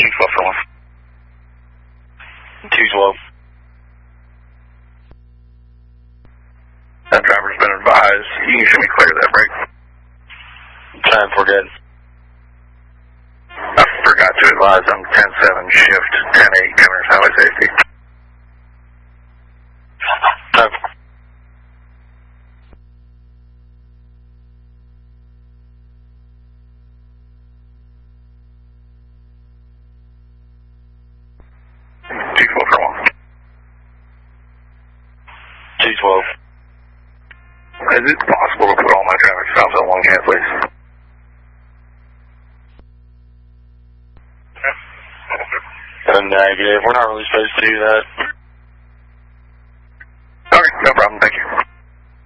212 for 1. 212. That driver's been advised. You can show me clear that break. 10-4 dead. I forgot to advise on 10-7 shift 10-8 Governor's Highway Safety. 10-4. Is it possible to put all my traffic stops on one can, please? Negative. We're not really supposed to do that.